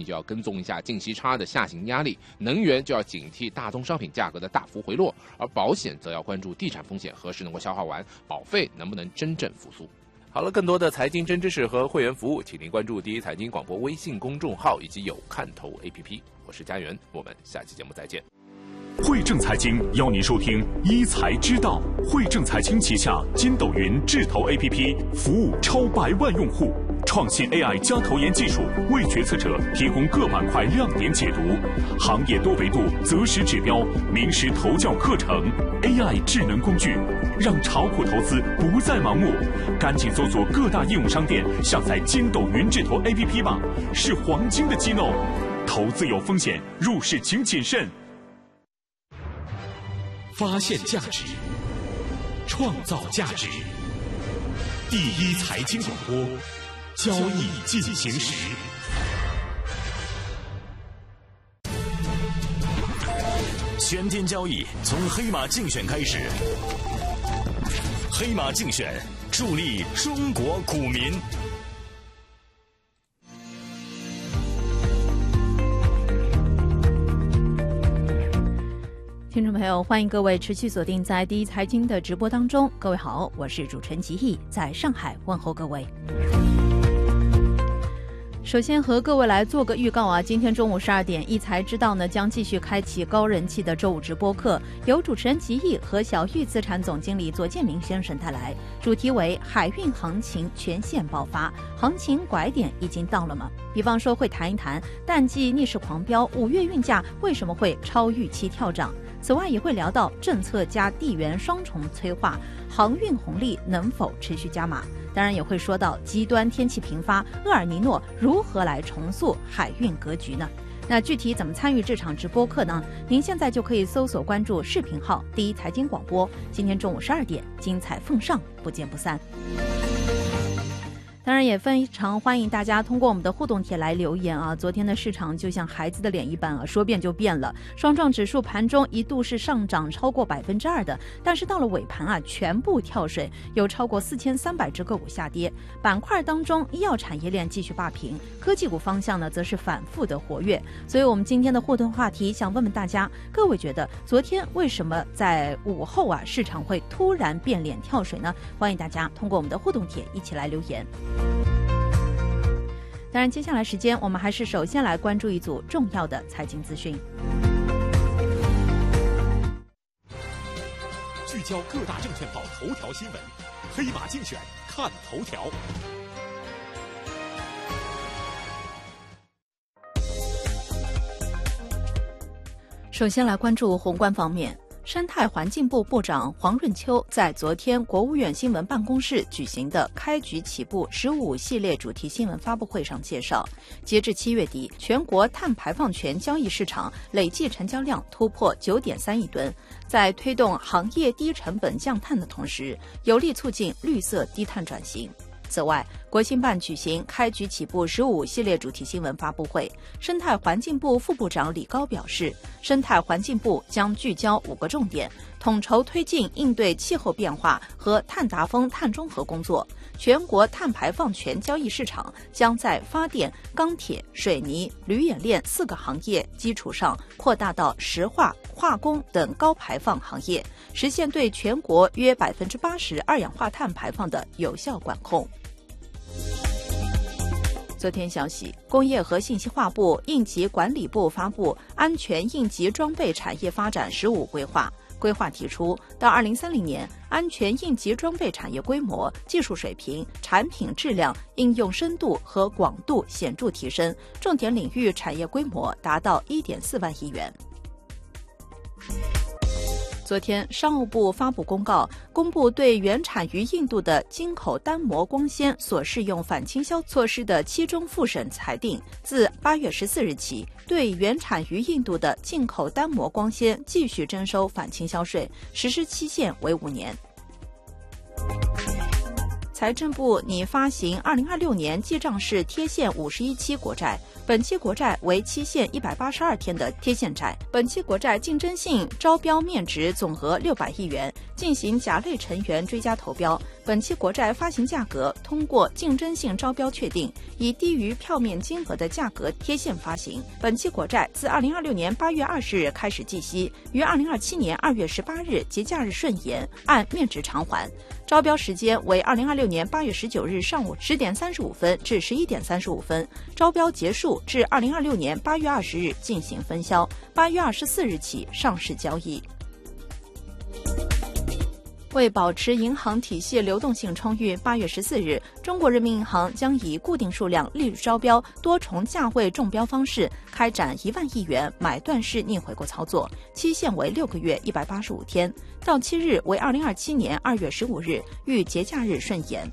就要跟踪一下净息差的下行压力，能源就要警惕大宗商品价格的大幅回落，而保险则要关注地产风险何时能够消化完，保费能不能真正复苏。好了，更多的财经真知识和会员服务，请您关注第一财经广播微信公众号以及有看头 APP。我是家园，我们下期节目再见。 汇正财经邀您收听一财之道。汇正财经旗下筋斗云智投 APP 服务超100万用户，创新 AI 加投研技术，为决策者提供各板块亮点解读，行业多维度择时指标，名师投教课程 ，AI 智能工具，让炒股投资不再盲目。赶紧搜索各大应用商店，下载筋斗云智投 APP 吧，是黄金的机弄。投资有风险，入市请谨慎。发现价值，创造价值。第一财经广播，交易进行时。 全天交易从黑马竞选开始，黑马竞选助力中国股民。 听众朋友，欢迎各位持续锁定在第一财经的直播当中。各位好，我是主持人吉义，在上海问候各位。首先和各位来做个预告啊，今天中午12点，一财之道呢将继续开启高人气的周五直播课，由主持人吉义和小玉资产总经理左建明先生带来，主题为海运行情全线爆发，行情拐点已经到了吗？比方说会谈一谈淡季逆势狂飙，5月运价为什么会超预期跳涨？此外也会聊到政策加地缘双重催化，航运红利能否持续加码？当然也会说到极端天气频发，厄尔尼诺如何来重塑海运格局呢？那具体怎么参与这场直播课呢？您现在就可以搜索关注视频号第一财经广播，今天中午12点精彩奉上，不见不散。当然也非常欢迎大家通过我们的互动帖来留言啊！昨天的市场就像孩子的脸一般啊，说变就变了。双创指数盘中一度是上涨超过2%的，但是到了尾盘啊，全部跳水，有超过4300只个股下跌。板块当中，医药产业链继续霸屏，科技股方向呢则是反复的活跃。所以我们今天的互动话题想问问大家，各位觉得昨天为什么在午后啊市场会突然变脸跳水呢？欢迎大家通过我们的互动帖一起来留言。当然接下来时间我们还是首先来关注一组重要的财经资讯， 聚焦各大证券报头条新闻，黑马竞选看头条。 首先来关注宏观方面，生态环境部部长黄润秋在昨天国务院新闻办公室举行的开局起步15系列主题新闻发布会上介绍，截至7月底，全国碳排放权交易市场累计成交量突破9.3亿吨，在推动行业低成本降碳的同时，有力促进绿色低碳转型。此外，国新办举行开局起步15系列主题新闻发布会，生态环境部副部长李高表示，生态环境部将聚焦5个重点，统筹推进应对气候变化和碳达峰、碳中和工作。全国碳排放权交易市场将在发电、钢铁、水泥、铝冶炼4个行业基础上扩大到石化、化工等高排放行业，实现对全国约80%二氧化碳排放的有效管控。昨天消息，工业和信息化部、应急管理部发布《安全应急装备产业发展15规划》。规划提出，到2030年，安全应急装备产业规模、技术水平、产品质量、应用深度和广度显著提升，重点领域产业规模达到1.4万亿元。昨天，商务部发布公告，公布对原产于印度的进口单膜光纤所适用反倾销措施的期中复审裁定，自8月14日起，对原产于印度的进口单膜光纤继续征收反倾销税，实施期限为5年。财政部拟发行2026年记账式贴现51期国债，本期国债为期限182天的贴现债，本期国债竞争性招标面值总额600亿元， 进行甲类成员追加投标。本期国债发行价格通过竞争性招标确定，以低于票面金额的价格贴现发行。本期国债自2026年8月20日开始计息，于2027年2月18日节假日顺延，按面值偿还。招标时间为2026年8月19日上午10点35分至11点35分，招标结束至2026年8月20日进行分销，8月24日起上市交易。为保持银行体系流动性充裕，8月14日，中国人民银行将以固定数量利率招标、多重价位中标方式开展1万亿元买断式逆回购操作，期限为6个月185天，到期日为2027年2月15日，遇节假日顺延。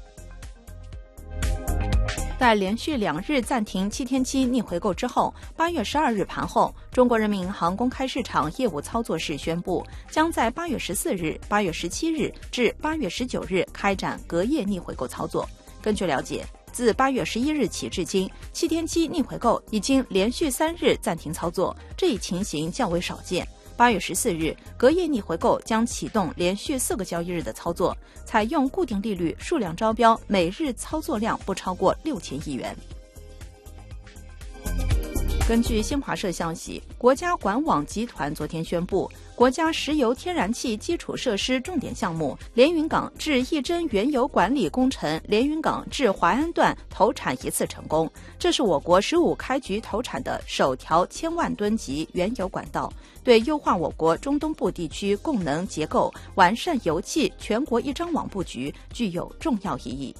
在连续2日暂停7天期逆回购之后，8月12日盘后，中国人民银行公开市场业务操作室宣布，将在8月14日、8月17日至8月19日开展隔夜逆回购操作。根据了解，自8月11日起至今，7天期逆回购已经连续3日暂停操作，这一情形较为少见。8月14日，隔夜逆回购将启动连续4个交易日的操作，采用固定利率，数量招标，每日操作量不超过6000亿元。根据新华社消息，国家管网集团昨天宣布，国家石油天然气基础设施重点项目连云港至义珍原油管理工程连云港至淮安段投产一次成功，这是我国15开局投产的首条1000万吨级原油管道，对优化我国中东部地区供能结构、完善油气全国一张网布局具有重要意义。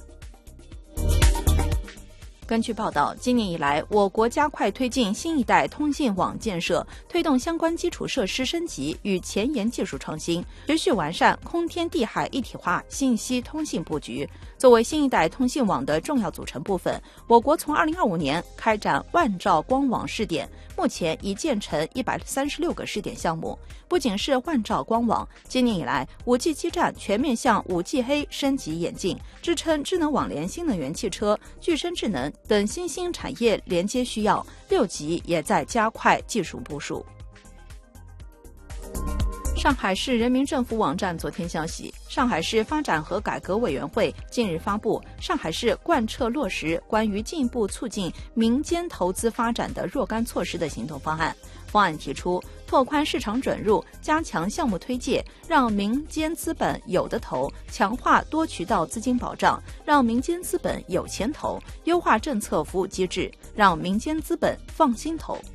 根据报道，今年以来，我国加快推进新一代通信网建设，推动相关基础设施升级与前沿技术创新，持续完善空天地海一体化信息通信布局。作为新一代通信网的重要组成部分，我国从2025年开展万兆光网试点，目前已建成136个试点项目。不仅是万兆光网，今年以来，5G 基站全面向5G 升级演进，支撑智能网联新能源汽车、具身智能等新兴产业连接需要，6G 也在加快技术部署。上海市人民政府网站昨天消息，上海市发展和改革委员会近日发布《上海市贯彻落实关于进一步促进民间投资发展的若干措施的行动方案》。方案提出，拓宽市场准入，加强项目推介，让民间资本有的投，强化多渠道资金保障，让民间资本有钱投，优化政策服务机制，让民间资本放心投。